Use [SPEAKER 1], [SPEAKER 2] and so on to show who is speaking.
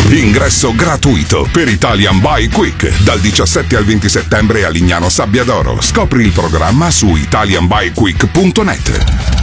[SPEAKER 1] Ingresso gratuito per Italian Buy Quick dal 17 al 20 settembre a Lignano Sabbiadoro. Scopri il programma su italianbuyquick.net.